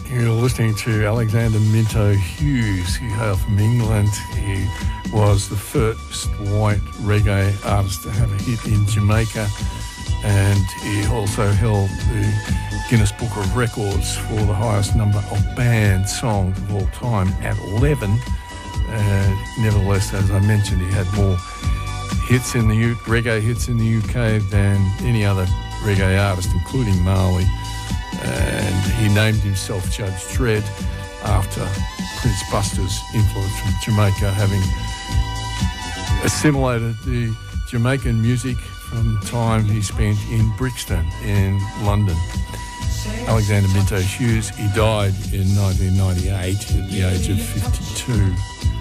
You're listening to Alexander Minto Hughes. He hailed from England. He was the first white reggae artist to have a hit in Jamaica, and he also held the Guinness Book of Records for the highest number of band songs of all time at 11. Nevertheless, as I mentioned, he had more hits in the reggae hits in the UK than any other reggae artist, including Marley. And he named himself Judge Dredd after Prince Buster's influence from Jamaica, having assimilated the Jamaican music from the time he spent in Brixton in London. Alexander Minto Hughes, he died in 1998 at the age of 52.